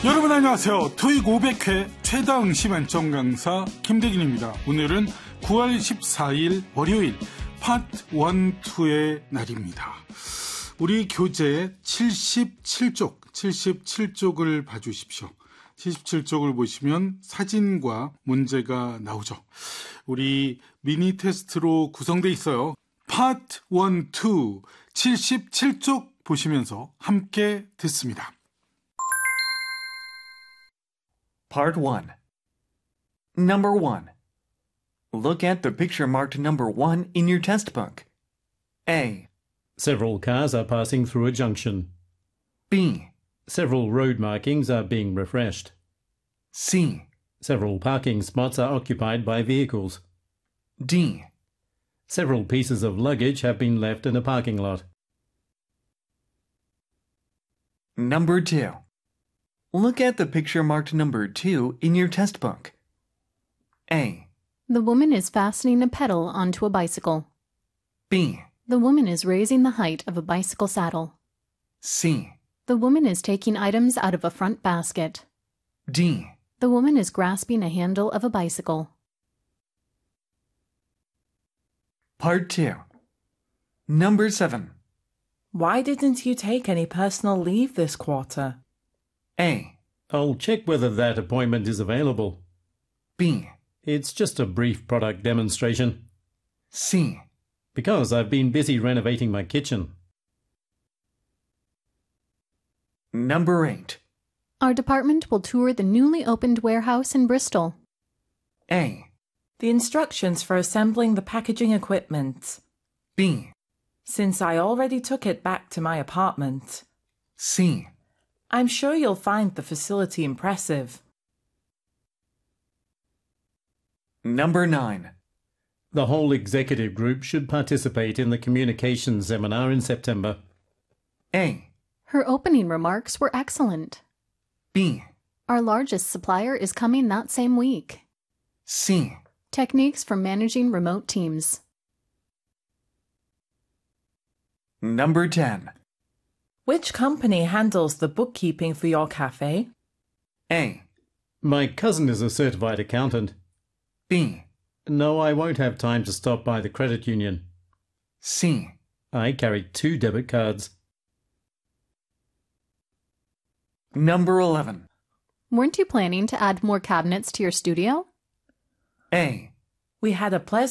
여러분 안녕하세요. 토익 500회 최다 응시 만점 강사 김대gin입니다. 오늘은 9월 14일 월요일 파트 1, 2의 날입니다. 우리 교재 77쪽을 봐주십시오. 77쪽을 보시면 사진과 문제가 나오죠. 우리 미니 테스트로 구성되어 있어요. 파트 1, 2, 77쪽 보시면서 함께 듣습니다. Part 1. Number 1. Look at the picture marked number 1 in your test book. A. Several cars are passing through a junction. B. Several road markings are being refreshed. C. Several parking spots are occupied by vehicles. D. Several pieces of luggage have been left in a parking lot. Number 2. Look at the picture marked number 2 in your test book. A. The woman is fastening a pedal onto a bicycle. B. The woman is raising the height of a bicycle saddle. C. The woman is taking items out of a front basket. D. The woman is grasping a handle of a bicycle. Part 2. Number 7. Why didn't you take any personal leave this quarter? A. I'll check whether that appointment is available. B. It's just a brief product demonstration. C. Because I've been busy renovating my kitchen. Number 8. Our department will tour the newly opened warehouse in Bristol. A. The instructions for assembling the packaging equipment. B. Since I already took it back to my apartment. C. I'm sure you'll find the facility impressive. Number 9. The whole executive group should participate in the communications seminar in September. A. Her opening remarks were excellent. B. Our largest supplier is coming that same week. C. Techniques for managing remote teams. Number 10. Which company handles the bookkeeping for your cafe? A. My cousin is a certified accountant. B. No, I won't have time to stop by the credit union. C. I carry 2 debit cards. Number 11. Weren't you planning to add more cabinets to your studio? A. We had a pleasant